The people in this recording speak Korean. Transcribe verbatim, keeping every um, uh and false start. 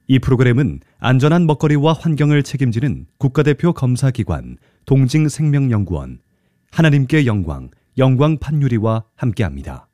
이 프로그램은 안전한 먹거리와 환경을 책임지는 국가대표 검사기관 동징생명연구원 하나님께 영광, 영광 판유리와 함께합니다.